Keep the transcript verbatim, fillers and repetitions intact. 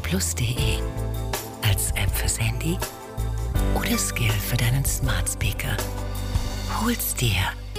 plus punkt de. Als App fürs Handy oder Skill für deinen Smart Speaker. Hol's dir.